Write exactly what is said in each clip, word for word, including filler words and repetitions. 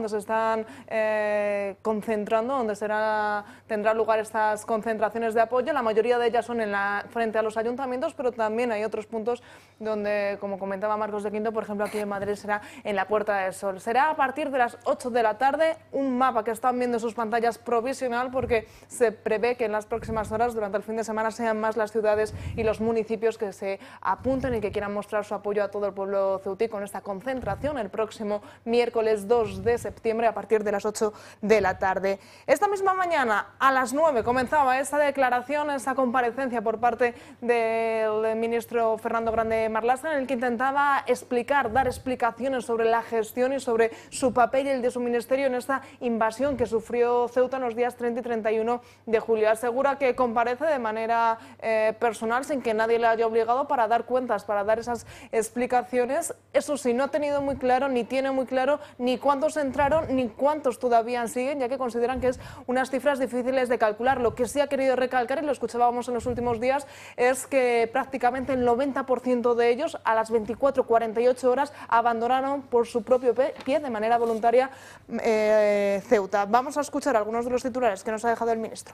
donde se están eh, concentrando, donde será, tendrán lugar estas concentraciones de apoyo. La mayoría de ellas son en la, frente a los ayuntamientos, pero también hay otros puntos donde, como comentaba Marcos de Quinto, por ejemplo, aquí en Madrid será en la Puerta del Sol. Será a partir de las ocho de la tarde, un mapa que están viendo en sus pantallas provisional, porque se prevé que en las próximas horas, durante el fin de semana, sean más las ciudades y los municipios que se apunten y que quieran mostrar su apoyo a todo el pueblo ceutí con esta concentración el próximo miércoles dos de septiembre a partir de las ocho de la tarde. Esta misma mañana, a las nueve, comenzaba esa declaración, esa comparecencia por parte del ministro Fernando Grande Marlaska, en el que intentaba explicar, dar explicaciones sobre la gestión y sobre su papel y el de su ministerio en esta invasión que sufrió Ceuta en los días treinta y treinta y uno de julio. Asegura que comparece de manera eh, personal, sin que nadie le haya obligado, para dar cuentas, para dar esas explicaciones. Eso sí, no ha tenido muy claro, ni tiene muy claro, ni cuántos entraron, ni cuántos todavía siguen, ya que consideran que es unas cifras difíciles de calcular. Lo que sí ha querido recalcar, y lo escuchábamos en los últimos días, es que prácticamente el noventa por ciento de ellos, a las veinticuatro a cuarenta y ocho horas, abandonaron por su propio pie, de manera voluntaria, eh, Ceuta. Vamos a escuchar algunos de los titulares que nos ha dejado el ministro.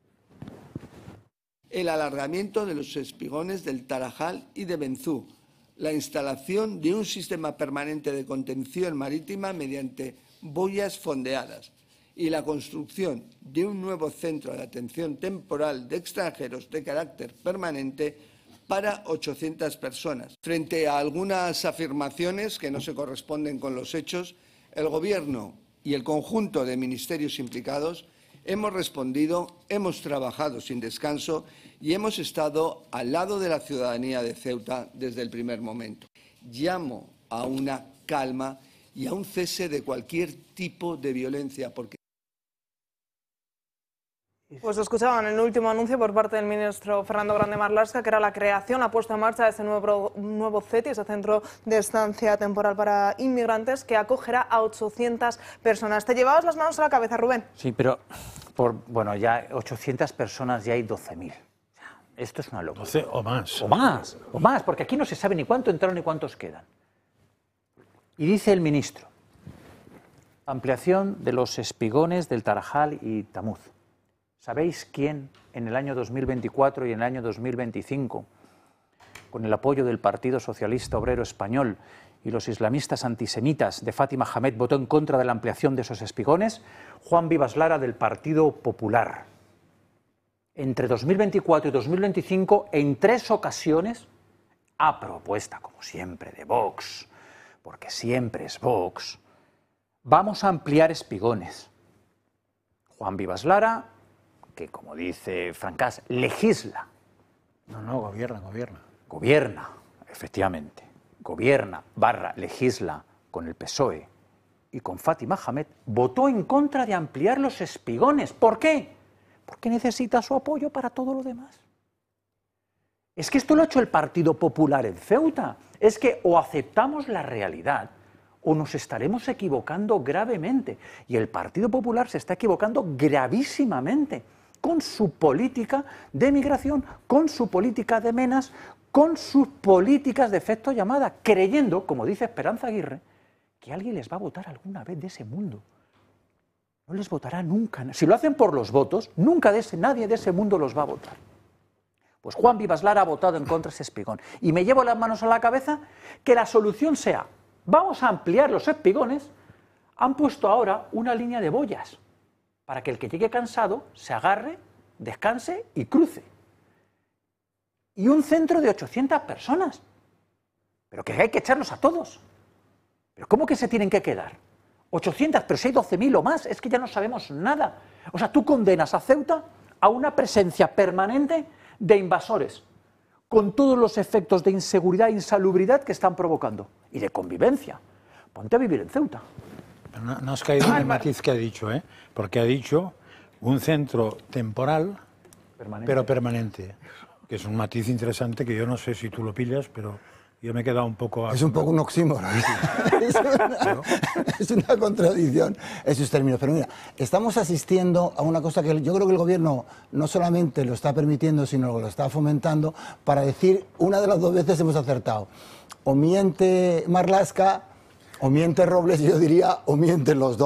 El alargamiento de los espigones del Tarajal y de Benzú, la instalación de un sistema permanente de contención marítima mediante boyas fondeadas y la construcción de un nuevo centro de atención temporal de extranjeros de carácter permanente para ochocientas personas. Frente a algunas afirmaciones que no se corresponden con los hechos, el Gobierno y el conjunto de ministerios implicados hemos respondido, hemos trabajado sin descanso y hemos estado al lado de la ciudadanía de Ceuta desde el primer momento. Llamo a una calma y a un cese de cualquier tipo de violencia, porque Pues escuchaban el último anuncio por parte del ministro Fernando Grande Marlaska, que era la creación, la puesta en marcha de ese nuevo, nuevo C E T I, ese centro de estancia temporal para inmigrantes, que acogerá a ochocientas personas. ¿Te llevabas las manos a la cabeza, Rubén? Sí, pero, por, bueno, ya ochocientas personas, ya hay doce mil. Esto es una locura. doce o más. O más, o más, porque aquí no se sabe ni cuánto entraron ni cuántos quedan. Y dice el ministro, ampliación de los espigones del Tarajal y Tamuz. ¿Sabéis quién en el año dos mil veinticuatro y en el año dos mil veinticinco, con el apoyo del Partido Socialista Obrero Español y los islamistas antisemitas de Fátima Hamed, votó en contra de la ampliación de esos espigones? Juan Vivas Lara, del Partido Popular. Entre dos mil veinticuatro y dos mil veinticinco, en tres ocasiones, a propuesta, como siempre, de Vox, porque siempre es Vox, vamos a ampliar espigones. Juan Vivas Lara, que, como dice Francás, legisla. No, no, gobierna, gobierna. Gobierna, efectivamente. Gobierna, barra, legisla con el P S O E y con Fátima Hamed, votó en contra de ampliar los espigones. ¿Por qué? Porque necesita su apoyo para todo lo demás. Es que esto lo ha hecho el Partido Popular en Ceuta. Es que o aceptamos la realidad o nos estaremos equivocando gravemente. Y el Partido Popular se está equivocando gravísimamente con su política de migración, con su política de menas, con sus políticas de efecto llamada, creyendo, como dice Esperanza Aguirre, que alguien les va a votar alguna vez de ese mundo. No les votará nunca. Si lo hacen por los votos, nunca de ese, nadie de ese mundo los va a votar. Pues Juan Vivas Lara ha votado en contra de ese espigón. Y me llevo las manos a la cabeza que la solución sea, vamos a ampliar los espigones. Han puesto ahora una línea de boyas para que el que llegue cansado se agarre, descanse y cruce. Y un centro de ochocientas personas. Pero que hay que echarlos a todos. ¿Pero cómo que se tienen que quedar? ochocientas, pero si hay doce mil o más, es que ya no sabemos nada. O sea, tú condenas a Ceuta a una presencia permanente de invasores, con todos los efectos de inseguridad e insalubridad que están provocando, y de convivencia. Ponte a vivir en Ceuta. No, no has caído en el matiz que ha dicho, ¿eh? Porque ha dicho un centro temporal, permanente. pero permanente, que es un matiz interesante que yo no sé si tú lo pillas, pero yo me he quedado un poco... Es un poco un oxímoron, es, una, es una contradicción esos términos. Pero mira, estamos asistiendo a una cosa que yo creo que el gobierno no solamente lo está permitiendo, sino que lo está fomentando para decir, una de las dos veces hemos acertado. O miente Marlaska, o miente Robles, yo diría, o mienten los dos.